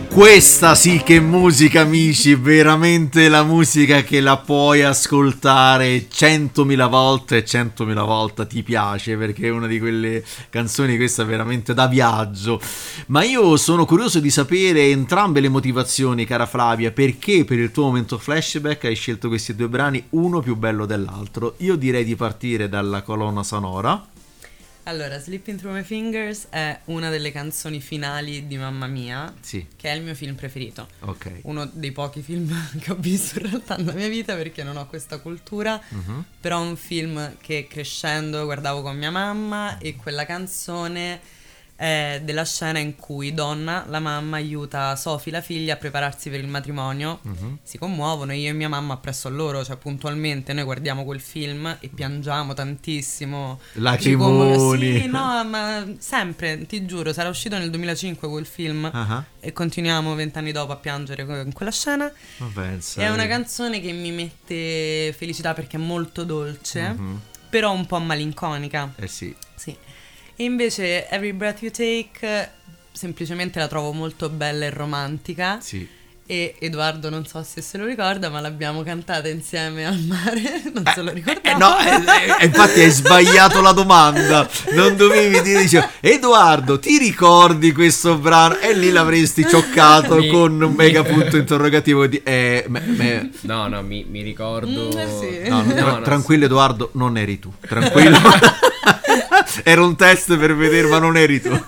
Questa sì che musica, amici, veramente la musica che la puoi ascoltare 100.000 volte e 100.000 volte ti piace, perché è una di quelle canzoni, questa veramente da viaggio. Ma io sono curioso di sapere entrambe le motivazioni, cara Flavia, perché per il tuo momento flashback hai scelto questi due brani, uno più bello dell'altro. Io direi di partire dalla colonna sonora. Allora, Slipping Through My Fingers è una delle canzoni finali di Mamma Mia, Sì. che è il mio film preferito. Ok. Uno dei pochi film che ho visto in realtà nella mia vita, perché non ho questa cultura, però è un film che crescendo guardavo con mia mamma, e quella canzone è della scena in cui Donna, la mamma, aiuta Sophie, la figlia, a prepararsi per il matrimonio. Si commuovono, io e mia mamma appresso a loro, cioè puntualmente noi guardiamo quel film e piangiamo tantissimo. Lacrimoni. Sì, no, ma sempre, ti giuro, sarà uscito nel 2005 quel film e continuiamo 20 anni dopo a piangere in quella scena. Ma pensa, È una canzone che mi mette felicità perché è molto dolce, però un po' malinconica. Sì. Sì. E invece Every Breath You Take semplicemente la trovo molto bella e romantica. Sì. E Edoardo non so se lo ricorda, ma l'abbiamo cantata insieme al mare. Non se lo ricordava. No, infatti hai sbagliato la domanda. Non dovevi dire, dicevo, Edoardo, ti ricordi questo brano? E lì l'avresti cioccato con un mega punto interrogativo di, No, mi ricordo. Sì. No, tranquillo Edoardo, non eri tu. Tranquillo. Era un test per vedere, ma non eri tu.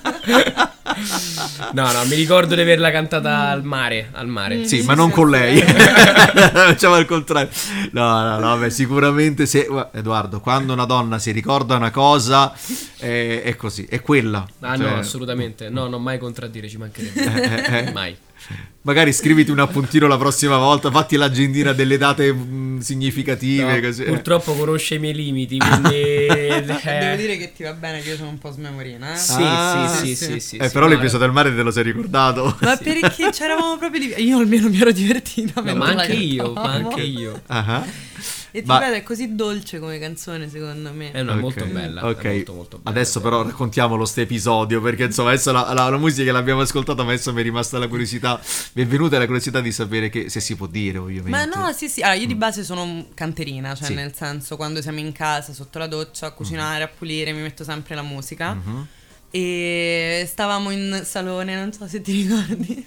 No, mi ricordo di averla cantata al mare. Sì, ma non con lei. Facciamo al contrario. No, vabbè, sicuramente se Edoardo, quando una donna si ricorda una cosa è così, è quella. Ah, cioè, no, assolutamente. No, non mai contraddire, ci mancherebbe. Mai. Magari scriviti un appuntino la prossima volta, fatti l'agendina delle date significative, No, così. purtroppo conosce i miei limiti, quindi Devo dire che ti va bene, che io sono un po' smemorina, Sì. Però l'episodio del mare te lo sei ricordato. Ma perché c'eravamo proprio io almeno mi ero divertita. No, ma anche io. E ti ripeto, è così dolce come canzone, secondo me. È una molto bella. Ok, è molto bella. Adesso però raccontiamolo sto episodio, perché insomma adesso la musica l'abbiamo ascoltata, ma adesso mi è rimasta la curiosità. Mi è venuta la curiosità di sapere che se si può dire, ovviamente. Ma no, sì. Allora, io di base sono canterina, cioè Sì. nel senso, quando siamo in casa, sotto la doccia, a cucinare, a pulire, mi metto sempre la musica. E stavamo in salone, non so se ti ricordi.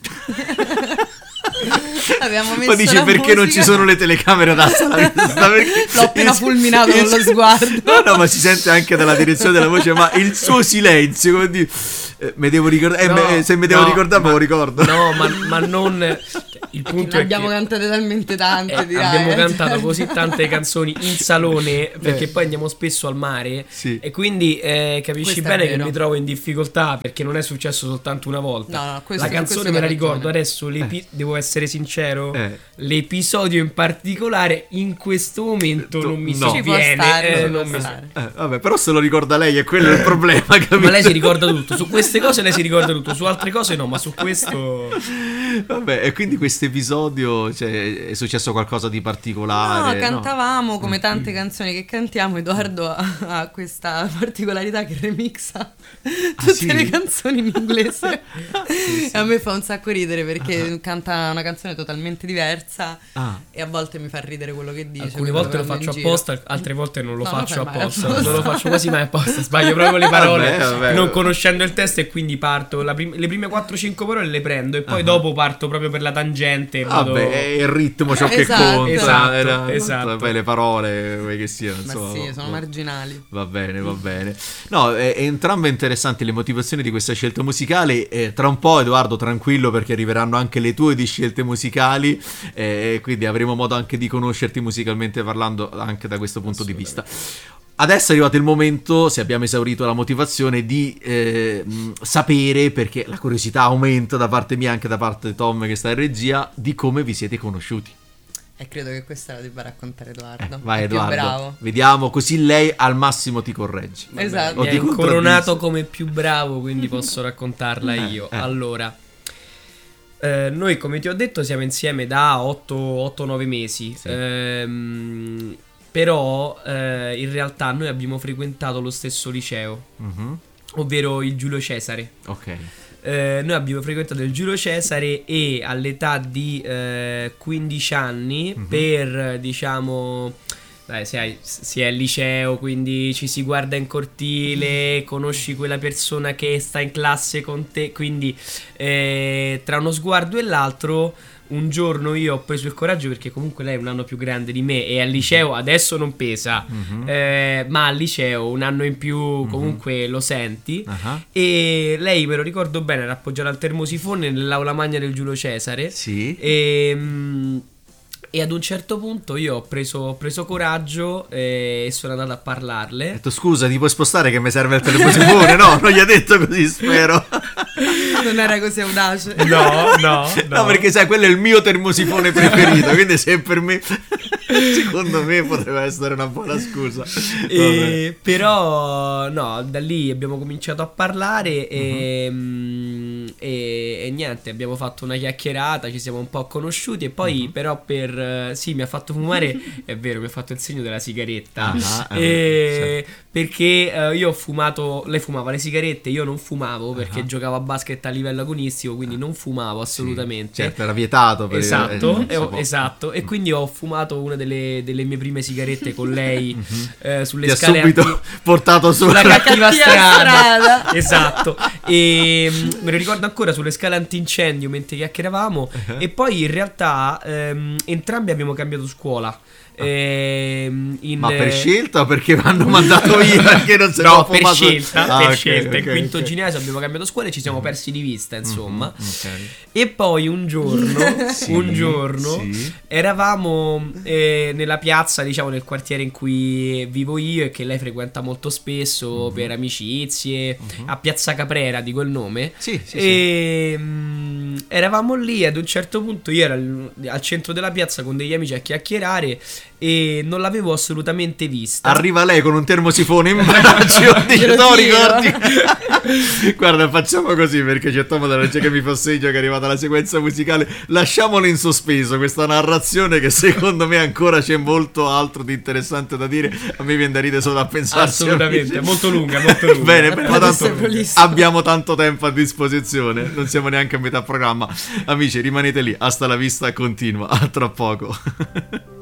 Abbiamo messo Ma dici la perché non ci musica. sono le telecamere ad alzare la vista? L'ho appena fulminato con lo sguardo. No, ma si sente anche dalla direzione della voce, ma il suo silenzio, come dire, mi devo ricordare, se mi devo ricordare me lo ricordo. No, ma non. Il punto Ne è abbiamo che cantate talmente tante, direi. abbiamo cantato così tante canzoni in salone, perché poi andiamo spesso al mare. Sì. E quindi capisci Questo è bene che vero. mi trovo in difficoltà, perché non è successo soltanto una volta. No, questo- la canzone questo me la hai ricordo. ragione. Adesso devo essere sincero, Eh. l'episodio in particolare in questo momento non mi No. Ci può sovviene. stare, ci non può mi stare. Vabbè, però se lo ricorda lei, è quello il problema, capito? Ma lei si ricorda tutto. Su queste cose lei si ricorda tutto, su altre cose no, ma su questo. Vabbè, e quindi questo episodio, cioè, è successo qualcosa di particolare? No, cantavamo come tante canzoni che cantiamo. Edoardo ha questa particolarità che remixa tutte sì? le canzoni in inglese. E a me fa un sacco ridere perché canta una canzone totalmente diversa e a volte mi fa ridere quello che dice. Alcune quello volte lo che prende faccio in giro. apposta, altre volte non lo No, faccio non fai mai apposta. apposta. Non lo faccio quasi mai apposta. Sbaglio proprio le parole, Vabbè. non conoscendo il testo, e quindi parto. Le prime 4-5 parole le prendo, e poi dopo parto proprio per la tangente. E vado. Vabbè, è il ritmo ciò che Esatto. conta. Esatto. Poi le parole, come che siano, Ma insomma. sì, sono marginali. Va bene. No, entrambe interessanti le motivazioni di questa scelta musicale. Tra un po', Edoardo, tranquillo, perché arriveranno anche le tue di scelte musicali, quindi avremo modo anche di conoscerti musicalmente parlando anche da questo punto di vista. Adesso è arrivato il momento, se abbiamo esaurito la motivazione, di sapere, perché la curiosità aumenta da parte mia, anche da parte di Tom che sta in regia, di come vi siete conosciuti. E credo che questa la debba raccontare Edoardo. Vai È più Edoardo, bravo. vediamo, così lei al massimo ti corregge. Esatto. O Mi ti hai contraddice. coronato come più bravo, quindi posso raccontarla io. Allora, noi, come ti ho detto, siamo insieme da 8-9 mesi. Sì. Però in realtà noi abbiamo frequentato lo stesso liceo, ovvero il Giulio Cesare. Ok. noi abbiamo frequentato il Giulio Cesare e all'età di 15 anni, per diciamo... si è al liceo, quindi ci si guarda in cortile, conosci quella persona che sta in classe con te, quindi tra uno sguardo e l'altro un giorno io ho preso il coraggio, perché comunque lei è un anno più grande di me e al liceo adesso non pesa, ma al liceo un anno in più comunque lo senti, e lei, me lo ricordo bene, era appoggiata al termosifone nell'aula magna del Giulio Cesare, sì. E ad un certo punto io ho preso coraggio e sono andato a parlarle. Ho detto: scusa, ti puoi spostare che mi serve il termosifone? No, non gli ha detto così, spero. Non era così audace. No, perché sai, quello è il mio termosifone preferito, quindi se per me, secondo me poteva essere una buona scusa. Però no, da lì abbiamo cominciato a parlare e niente, abbiamo fatto una chiacchierata, ci siamo un po' conosciuti e poi però mi ha fatto fumare, è vero, mi ha fatto il segno della sigaretta, perché io ho fumato, lei fumava le sigarette, io non fumavo perché giocavo a basket a livello agonistico, quindi non fumavo assolutamente. Certo, era vietato per esatto, e quindi ho fumato una delle mie prime sigarette con lei sulle ti scale, ha subito portato sulla cattiva strada. Esatto, e me lo ricordo ancora, sulle scale antincendio mentre chiacchieravamo, e poi in realtà entrambi abbiamo cambiato scuola. Ma per scelta o perché mi hanno mandato via? Perché non no, per scelta, in quinto ginnasio abbiamo cambiato scuola e ci siamo persi di vista, insomma. E poi un giorno eravamo nella piazza, diciamo nel quartiere in cui vivo io e che lei frequenta molto spesso per amicizie, a Piazza Caprera, dico il nome. Eravamo lì, ad un certo punto io ero al centro della piazza con degli amici a chiacchierare e non l'avevo assolutamente vista. Arriva lei con un termosifone in braccio. Dice: no, ricordi? Guarda, facciamo così, perché c'è Tomo da legge che mi fa segno che è arrivata la sequenza musicale. Lasciamolo in sospeso questa narrazione, che secondo me ancora c'è molto altro di interessante da dire. A me viene da ridere solo a pensarci. Assolutamente, molto lunga. Bene, ma tanto abbiamo tanto tempo a disposizione, non siamo neanche a metà programma. Amici, rimanete lì, hasta la vista continua, a tra poco.